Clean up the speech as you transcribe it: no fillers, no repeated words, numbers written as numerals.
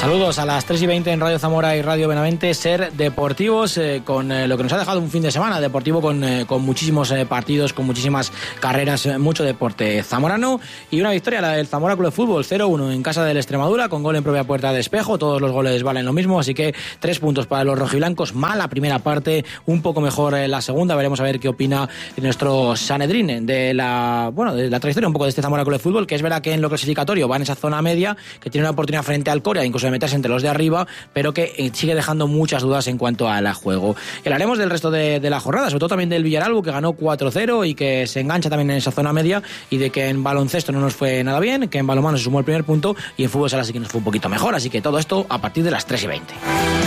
Saludos a las 3:20 en Radio Zamora y Radio Benavente, Ser Deportivos, con lo que nos ha dejado un fin de semana deportivo con muchísimos partidos, con muchísimas carreras, mucho deporte zamorano y una victoria, la del Zamora Club de Fútbol, 0-1 en casa del Extremadura, con gol en propia puerta de Espejo. Todos los goles valen lo mismo, así que 3 puntos para los rojiblancos. Mala primera parte, un poco mejor la segunda. Veremos a ver qué opina nuestro Sanedrín de la trayectoria un poco de este Zamora Club de Fútbol, que es verdad que en lo clasificatorio va en esa zona media, que tiene una oportunidad frente al Corea, incluso de meterse entre los de arriba, pero que sigue dejando muchas dudas en cuanto al juego. Y hablaremos del resto de la jornada, sobre todo también del Villaralbo, que ganó 4-0 y que se engancha también en esa zona media, y de que en baloncesto no nos fue nada bien, que en balonmano se sumó el primer punto y en fútbol sala sí que nos fue un poquito mejor. Así que todo esto a partir de las 3:20.